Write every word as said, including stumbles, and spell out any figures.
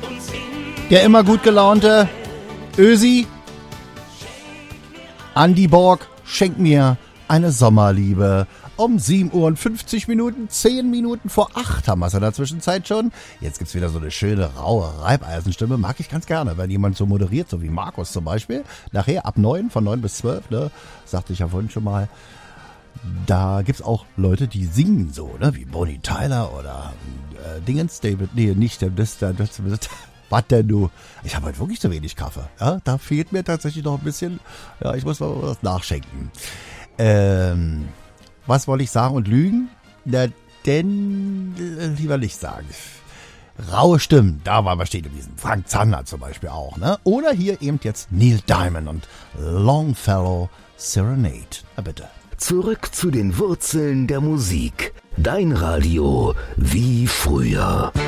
Der immer gut gelaunte Ösi, Andi Borg, schenk mir eine Sommerliebe. Um sieben Uhr und fünfzig Minuten, zehn Minuten vor acht haben wir es in der Zwischenzeit schon. Jetzt gibt's wieder so eine schöne, raue Reibeisenstimme. Mag ich ganz gerne, wenn jemand so moderiert, so wie Markus zum Beispiel. Nachher ab neun, von neun bis zwölf, ne, sagte ich ja vorhin schon mal. Da gibt's auch Leute, die singen so, ne, wie Bonnie Tyler oder äh, Dingens, David, nee, nicht der, das, das, das, das was denn du? Ich habe heute wirklich zu wenig Kaffee. Ja, da fehlt mir tatsächlich noch ein bisschen. Ja, ich muss mal was nachschenken. Ähm... Was wollte ich sagen und lügen? Na, denn äh, lieber nicht sagen. Raue Stimmen, da waren wir stehen geblieben. Frank Zander zum Beispiel auch, ne? Oder hier eben jetzt Neil Diamond und Longfellow Serenade. Na bitte. Zurück zu den Wurzeln der Musik. Dein Radio wie früher.